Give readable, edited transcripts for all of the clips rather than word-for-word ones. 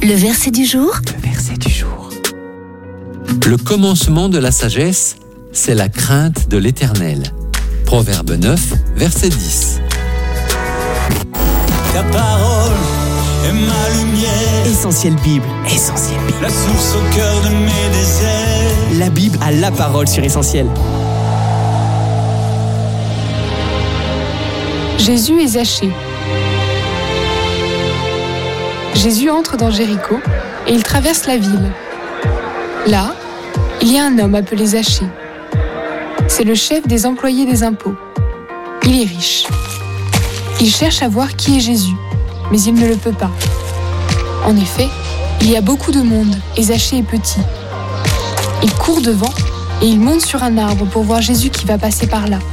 Le verset du jour. Le commencement de la sagesse, c'est la crainte de l'Éternel. Proverbe 9, verset 10. Ta parole est ma lumière. Essentiel Bible. La source au cœur de mes déserts. La Bible a la parole sur Essentiel. Jésus et Zachée. Jésus entre dans Jéricho et il traverse la ville. Là, il y a un homme appelé Zachée. C'est le chef des employés des impôts. Il est riche. Il cherche à voir qui est Jésus, mais il ne le peut pas. En effet, il y a beaucoup de monde et Zachée est petit. Il court devant et il monte sur un arbre pour voir Jésus qui va passer par là.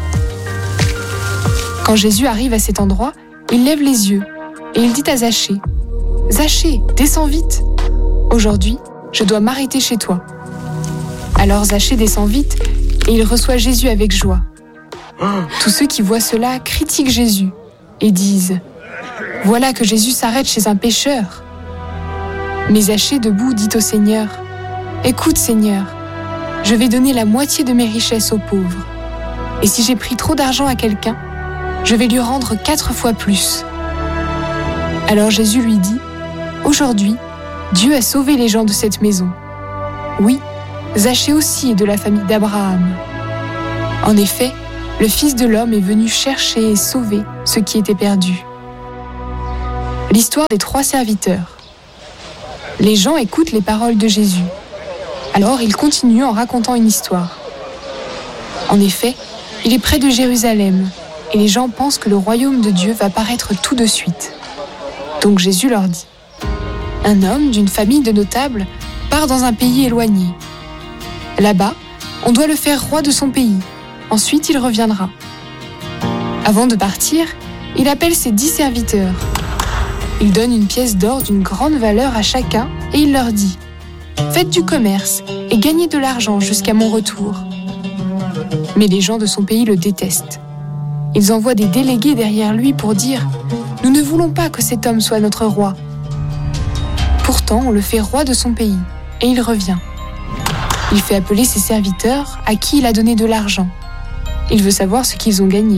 Quand Jésus arrive à cet endroit, il lève les yeux et il dit à Zachée : « Zachée, descends vite. Aujourd'hui, je dois m'arrêter chez toi. » Alors Zachée descend vite et il reçoit Jésus avec joie. Tous ceux qui voient cela critiquent Jésus et disent : « Voilà que Jésus s'arrête chez un pécheur. » Mais Zachée debout dit au Seigneur : « Écoute Seigneur, je vais donner la moitié de mes richesses aux pauvres. Et si j'ai pris trop d'argent à quelqu'un, je vais lui rendre 4 fois plus. » Alors Jésus lui dit : « Aujourd'hui, Dieu a sauvé les gens de cette maison. Oui, Zachée aussi est de la famille d'Abraham. En effet, le Fils de l'homme est venu chercher et sauver ceux qui étaient perdus. » L'histoire des 3 serviteurs. Les gens écoutent les paroles de Jésus. Alors il continue en racontant une histoire. En effet, il est près de Jérusalem et les gens pensent que le royaume de Dieu va paraître tout de suite. Donc Jésus leur dit : « Un homme d'une famille de notables part dans un pays éloigné. Là-bas, on doit le faire roi de son pays. Ensuite, il reviendra. Avant de partir, il appelle ses 10 serviteurs. Il donne une pièce d'or d'une grande valeur à chacun et il leur dit : « Faites du commerce et gagnez de l'argent jusqu'à mon retour. » Mais les gens de son pays le détestent. Ils envoient des délégués derrière lui pour dire : « Nous ne voulons pas que cet homme soit notre roi. » Pourtant, on le fait roi de son pays et il revient. Il fait appeler ses serviteurs à qui il a donné de l'argent. Il veut savoir ce qu'ils ont gagné.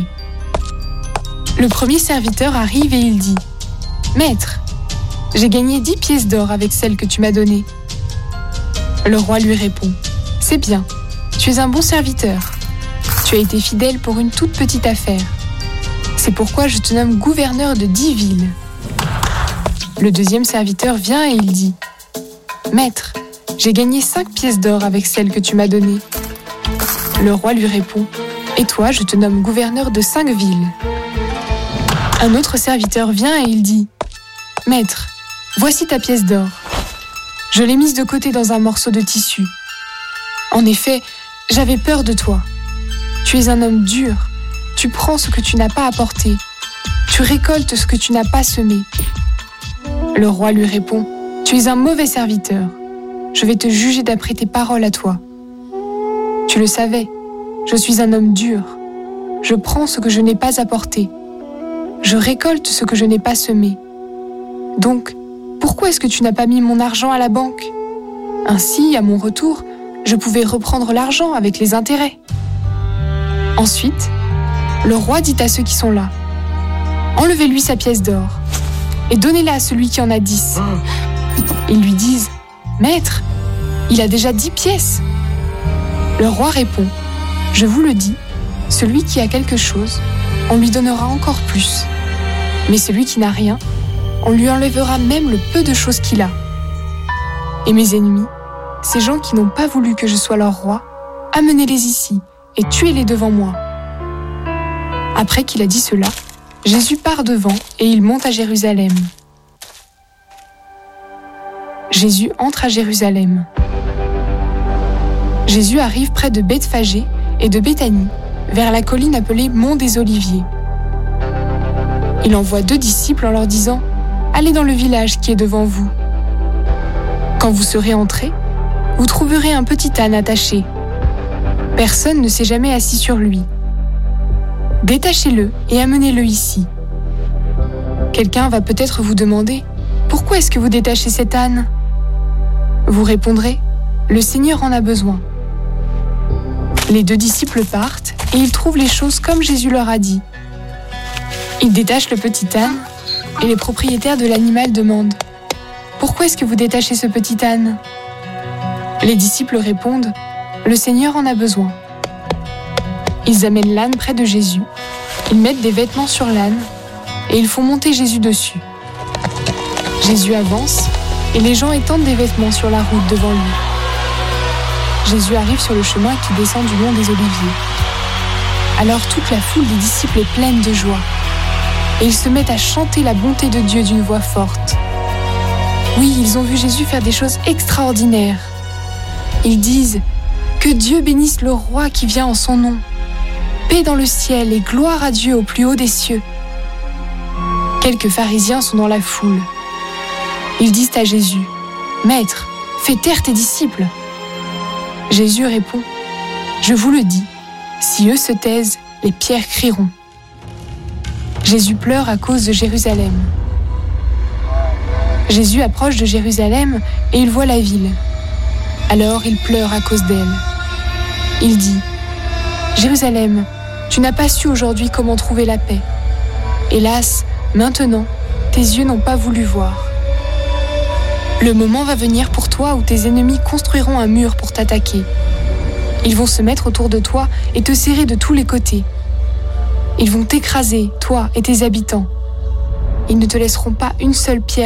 Le premier serviteur arrive et il dit : « Maître, j'ai gagné 10 pièces d'or avec celles que tu m'as données. » Le roi lui répond : « C'est bien, tu es un bon serviteur. Tu as été fidèle pour une toute petite affaire. C'est pourquoi je te nomme gouverneur de 10 villes. » Le deuxième serviteur vient et il dit : « Maître, j'ai gagné 5 pièces d'or avec celles que tu m'as données. » Le roi lui répond : « Et toi, je te nomme gouverneur de 5 villes. » Un autre serviteur vient et il dit : « Maître, voici ta pièce d'or. Je l'ai mise de côté dans un morceau de tissu. En effet, j'avais peur de toi. Tu es un homme dur. Tu prends ce que tu n'as pas apporté. Tu récoltes ce que tu n'as pas semé. » Le roi lui répond : « Tu es un mauvais serviteur. Je vais te juger d'après tes paroles à toi. Tu le savais, je suis un homme dur. Je prends ce que je n'ai pas apporté. Je récolte ce que je n'ai pas semé. Donc, pourquoi est-ce que tu n'as pas mis mon argent à la banque ? Ainsi, à mon retour, je pouvais reprendre l'argent avec les intérêts. » Ensuite, le roi dit à ceux qui sont là : « Enlevez-lui sa pièce d'or et donnez-la à celui qui en a 10. » Ils lui disent : « Maître, il a déjà 10 pièces. » Le roi répond : « Je vous le dis, celui qui a quelque chose, on lui donnera encore plus. Mais celui qui n'a rien, on lui enlèvera même le peu de choses qu'il a. Et mes ennemis, ces gens qui n'ont pas voulu que je sois leur roi, amenez-les ici et tuez-les devant moi. » Après qu'il a dit cela, Jésus part devant et il monte à Jérusalem. Jésus entre à Jérusalem. Jésus arrive près de Bethphagée et de Béthanie, vers la colline appelée Mont des Oliviers. Il envoie 2 disciples en leur disant : « Allez dans le village qui est devant vous. Quand vous serez entrés, vous trouverez un petit âne attaché. Personne ne s'est jamais assis sur lui. Détachez-le et amenez-le ici. Quelqu'un va peut-être vous demander : pourquoi est-ce que vous détachez cet âne ? Vous répondrez, le Seigneur en a besoin. Les 2 disciples partent et ils trouvent les choses comme Jésus leur a dit. Ils détachent le petit âne et les propriétaires de l'animal demandent « Pourquoi est-ce que vous détachez ce petit âne ?» Les disciples répondent « Le Seigneur en a besoin. » Ils amènent l'âne près de Jésus, ils mettent des vêtements sur l'âne et ils font monter Jésus dessus. Jésus avance et les gens étendent des vêtements sur la route devant lui. Jésus arrive sur le chemin qui descend du long des Oliviers. Alors toute la foule des disciples est pleine de joie et ils se mettent à chanter la bonté de Dieu d'une voix forte. Oui, ils ont vu Jésus faire des choses extraordinaires. Ils disent « Que Dieu bénisse le roi qui vient en son nom. Paix dans le ciel et gloire à Dieu au plus haut des cieux. » Quelques pharisiens sont dans la foule. Ils disent à Jésus « Maître, fais taire tes disciples. » Jésus répond « Je vous le dis, si eux se taisent, les pierres crieront. » Jésus pleure à cause de Jérusalem. Jésus approche de Jérusalem et il voit la ville. Alors il pleure à cause d'elle. Il dit « Jérusalem, tu n'as pas su aujourd'hui comment trouver la paix. Hélas, maintenant, tes yeux n'ont pas voulu voir. Le moment va venir pour toi où tes ennemis construiront un mur pour t'attaquer. Ils vont se mettre autour de toi et te serrer de tous les côtés. Ils vont t'écraser, toi et tes habitants. Ils ne te laisseront pas une seule pierre